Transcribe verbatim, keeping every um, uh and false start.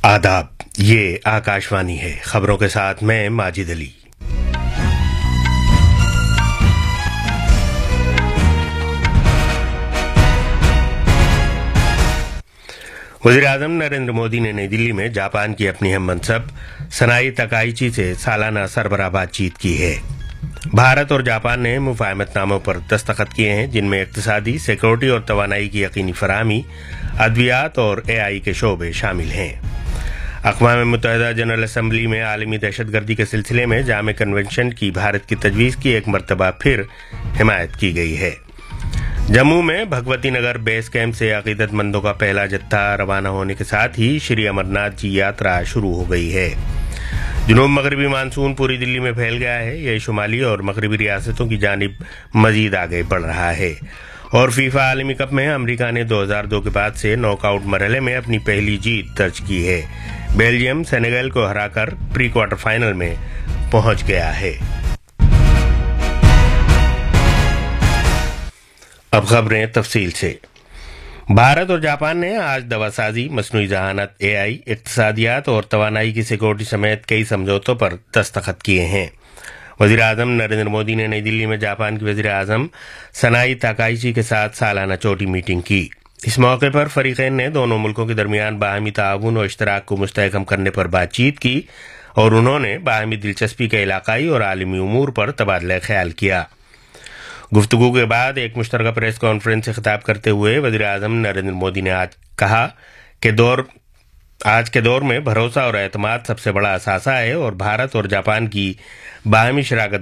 आदाब, ये आकाशवाणी है। खबरों के साथ मैं माजिद अली। वज़ीर-ए-आज़म नरेंद्र मोदी ने नई दिल्ली में जापान की अपनी हम मनसब सनाई तकाइची से सालाना सरबराह बातचीत की है। भारत और जापान ने मुफाहमतनामों पर दस्तखत किए हैं, जिनमें इक्तिसादी, सिक्योरिटी और तवानाई की यकीनी फराहमी, अद्वियात और ए आई के शोबे शामिल हैं। अक़वाम मुत्तहिदा जनरल असम्बली में आलमी दहशतगर्दी के सिलसिले में जामे कन्वेंशन की भारत की तजवीज़ की एक मरतबा फिर हिमायत की गई है। जम्मू में भगवती नगर बेस कैंप से अकीदतमंदों का पहला जत्था रवाना होने के साथ ही श्री अमरनाथ जी यात्रा शुरू हो गई है। जुनूब मगरबी मानसून पूरी दिल्ली में फैल गया है। यह शुमाली और मगरबी रियासतों की जानिब मजीद आगे बढ़ रहा है और फीफा आलमी कप में अमेरिका ने दो हज़ार दो के बाद से नॉकआउट मरहले में अपनी पहली जीत दर्ज की है। बेल्जियम सेनेगल को हराकर प्री क्वार्टर फाइनल में पहुंच गया है। अब खबरें तफसील से। भारत और जापान ने आज दवासाजी, मसनूई जहानत, ए आई, इक्तिसादियात और तवानाई की सिक्योरिटी समेत कई समझौतों पर दस्तखत किए हैं। वज़ीर-ए-आज़म नरेंद्र मोदी ने नई दिल्ली में जापान के वज़ीर-ए-आज़म सनाई ताकाइची के साथ सालाना चोटी मीटिंग की। इस मौके पर फरीकैन ने दोनों मुल्कों के दरमियान बाहमी ताउन और इश्तराक को मुस्तहकम करने पर बातचीत की और उन्होंने बाहमी दिलचस्पी के इलाकाई और आलमी उमूर पर तबादला ख्याल किया। गुफ्तगू के बाद एक मुश्तरका प्रेस कॉन्फ्रेंस से खिताब करते हुए वज़ीर-ए-आज़म नरेंद्र मोदी ने आज कहा कि दौर आज के दौर में भरोसा और एतमाद सबसे बड़ा असासा है और भारत और जापान की बाहमी शराकत